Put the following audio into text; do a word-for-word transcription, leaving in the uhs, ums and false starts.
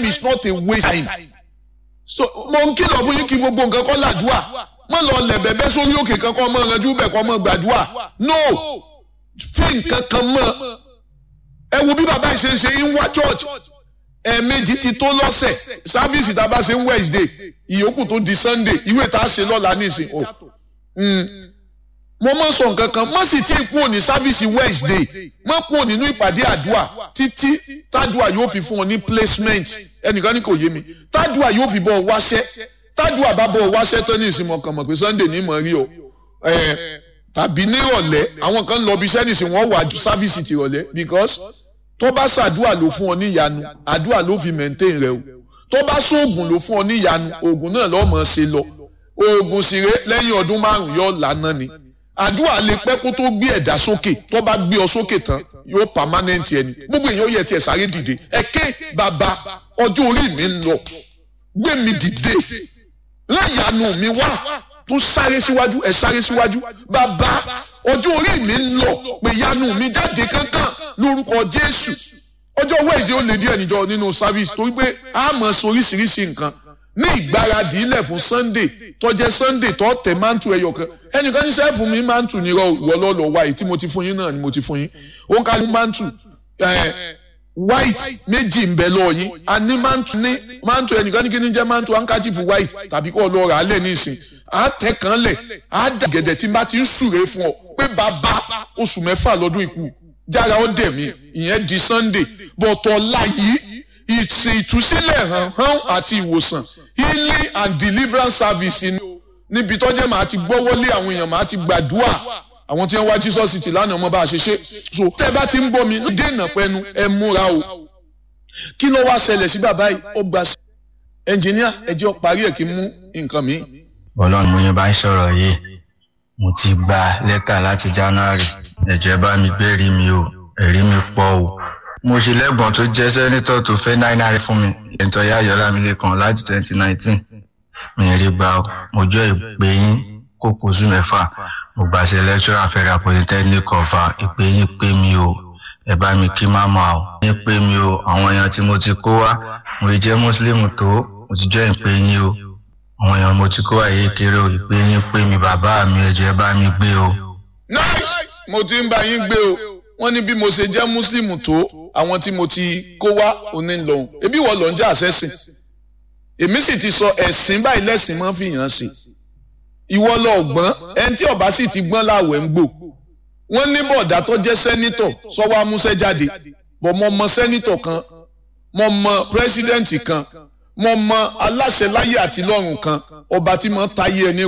is not a waste time. So mo ń kìlọ̀ fún yín kí gbogbo nǹkan kọ́ làdúà mọ́ lọ lẹ̀ bẹ̀bẹ̀ sórí òkè kankan mọ́ ìrànjú bẹ̀ kọ́ mọ́ gbàdúà no fi nǹkan kan mọ́ ẹ wo bí bàbá yìí ṣe ń ṣe ń wá church ẹ̀ẹ̀mejì ti tó lọ́sẹ̀ sáfíìsì tá a bá ṣe ń Wednesday ìyókù tó di Sunday ìwé tá a ṣe lọ́la nísìn o mo mọ̀ sọ nǹkan kan mo sì tí ì kúrò ní sáfíìsì Wednesday mo kúrò nínú ìpàdé àdúà títí tádùà yóò fi fún ọ ní placement ẹnìkan ní kò yé mi tádùà yóò fi bọ̀ ọ wáṣẹ́ tádùà bá bọ̀ ọ wáṣẹ́ tó ní ìsinmi ọkàn mọ̀ pé Sunday ní mọ̀ rí o tàbí ní ìrọ̀lẹ́ àwọn kan lọ bí iṣẹ́ nìsín wọ́n wà sáfíìsì ti ìrọ̀lẹ́ because tó bá ṣàdúà ló fún ọ ní ìyanu àdúà ló fi maintain rẹ o tó bá sóògùn ló fún ọ ní ìyanu oògùn náà lọ́ọ́ mọ̀ ṣe lọ oògùn sì ré lẹ́yìn ọdún márùn-ún yóò lànà ni àdúà lè pẹ́ kó tó gbé ẹ̀dá sókè tó bá gbé ọ sókè tán yóò permanent ẹni gbogbo èèyàn yẹ tiẹ̀ sáré dìde ẹ̀kẹ́ bàbá ọjọ́ orí mi ń lọ gbé mi dìde láyàánú mi wá tó sáré síwájú ẹ̀ sáré síwájú bàbá ọjọ́ orí mi ń lọ pé yanu mi jáde kankan lórúkọ Jésù ọjọ́ Wednesday ó lè díẹ̀ níjọ nínú service torí pé a mọ̀ sí oríṣiríṣi nǹkan ní ìgbáradì ilẹ̀ fún Sunday tó jẹ́ Sunday tó tẹ̀ mántù ẹyọ kan ẹnìkan ní sẹ́ẹ̀fù mi mántù ní ìrọ̀lọ́lọ́ wáyé tí mo ti fún yín náà ni mo ti fún yín ó ń ká ní mántù white méjì ń bẹ lọ yín a ní mántù ní mántù ẹnìkan ní kí ní jẹ́ mántù handkerchief white tàbí kọ́ lọ rà á lẹ̀ ní ìsìn á tẹ̀ kàn lẹ̀ á dà gẹ̀dẹ̀ tí n bá ti ń súre fún ọ pé bàbá oṣù mẹ́fà lọ́dún ikú jára ó dẹ̀ mí ìyẹn di Sunday bọ̀tọ̀ láyé ìtì ìtúsílẹ̀ hàn hàn àti ìwòsàn healing and deliverance service níbi tó jẹ́ màá ti gbọ́wọ́lé àwọn èèyàn màá ti gbàdúrà àwọn tí wọ́n wá Jesus City lánàá ọmọ bá a ṣe ṣe so tẹ́ bá ti ń bọ̀ mí dènà pẹ́nu ẹ múra o kí ló wá ṣẹlẹ̀ sí bàbá yìí ó gba ẹnjìníà ẹ jẹ́ ó parí ẹ̀ kí n mú nǹkan mi. Ọlọ́run mo yẹn bá ń sọ̀rọ̀ yìí mo ti gba lẹ́tà láti January ẹ̀jẹ̀ bá mi gbé rí mi o ẹ̀rí mi pọ̀ o mo ṣe lẹ́gbọ̀n tó jẹ́ sẹ́nitọ́ tó fẹ́ náírà náírà fún mi ẹ̀ńtọ́ yá Ayọ̀lá mi lẹ́kan láti twenty nineteen mi rí gbà ó mo jọ ìpè yín kó kóṣù mẹ́fà mo gbàṣẹ lecturer Federal Polytechnic ọ̀fà ìpè yín pé mi o ẹ bá mi kí máma o yín pé mi o àwọn èèyàn tí mo ti kó wá mo jẹ́ Muslim tó mo ti jọ ìpè yín o àwọn èèyàn mo ti kó wá yé kéré o ìpè yín pé mi bàbá mi ẹ̀jẹ̀ bá mi gbé o. nice mo ti ń bá yín gbé o wọ́n ní bí mo ṣe jẹ́ Muslim tó àwọn tí mo ti kó wá òní lòun ebi wọ́n lọ ń jẹ́ àṣẹ́sìn èmi sì ti sọ ẹ̀sìn báyìí lẹ́sìn máa ń fi hàn sí ìwọ lọ gbọ́n ẹni tí ọba sì ti gbọ́n láwẹ̀ ń gbò wọ́n ní bọ̀dá tó jẹ́ sẹ́nítọ̀ sọ́wọ́ amúṣẹ́ jáde bọ̀ mo mọ sẹ́nítọ̀ kan mo mọ pírẹ́sídẹ́ǹtì kan mo mọ aláṣẹ láyé àti lọ́run kan ọba tí mo ń tayé ẹni